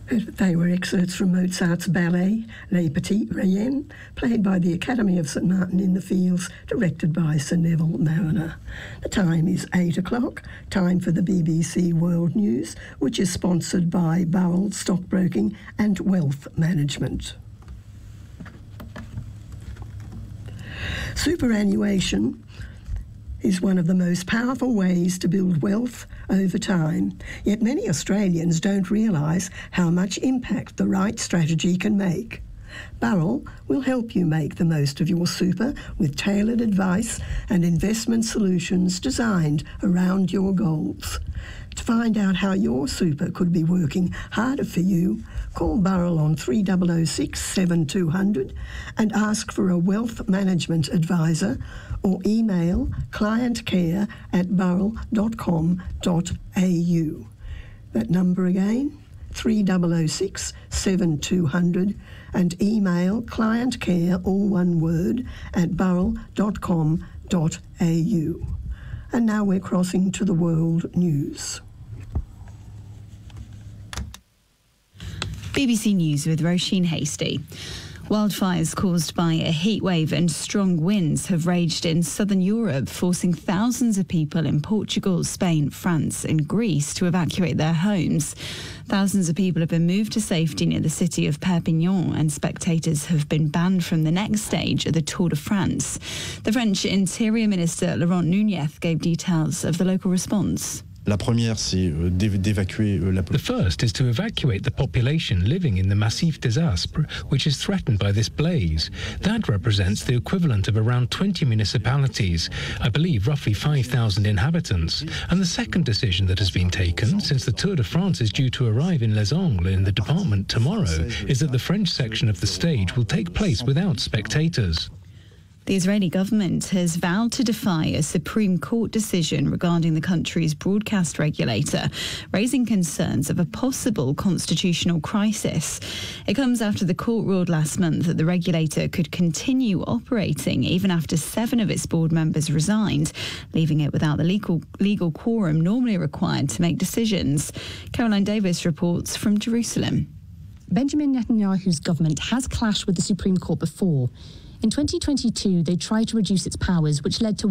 They were excerpts from Mozart's ballet, Les Petites Reines, played by the Academy of St Martin in the Fields, directed by Sir Neville Mariner. The time is 8 o'clock, time for the BBC World News, which is sponsored by Burrell Stockbroking and Wealth Management. Superannuation is one of the most powerful ways to build wealth over time, yet many Australians don't realise how much impact the right strategy can make. Burrell will help you make the most of your super with tailored advice and investment solutions designed around your goals. To find out how your super could be working harder for you, call Burrell on 3006 7200 and ask for a wealth management advisor, or email clientcare@burrell.com.au. That number again, 3006 7200, and email clientcare, all one word, @burrell.com.au. And now we're crossing to the world news. BBC News with Roisin Hasty. Wildfires caused by a heat wave and strong winds have raged in southern Europe, forcing thousands of people in Portugal, Spain, France and Greece to evacuate their homes. Thousands of people have been moved to safety near the city of Perpignan, and spectators have been banned from the next stage of the Tour de France. The French Interior Minister Laurent Nunez gave details of the local response. The first is to evacuate the population living in the Massif des Aspres, which is threatened by this blaze. That represents the equivalent of around 20 municipalities, I believe roughly 5,000 inhabitants. And the second decision that has been taken, since the Tour de France is due to arrive in Les Angles in the department tomorrow, is that the French section of the stage will take place without spectators. The Israeli government has vowed to defy a Supreme Court decision regarding the country's broadcast regulator, raising concerns of a possible constitutional crisis. It comes after the court ruled last month that the regulator could continue operating even after 7 of its board members resigned, leaving it without the legal quorum normally required to make decisions. Caroline Davis reports from Jerusalem. Benjamin Netanyahu's government has clashed with the Supreme Court before. In 2022, they tried to reduce its powers, which led to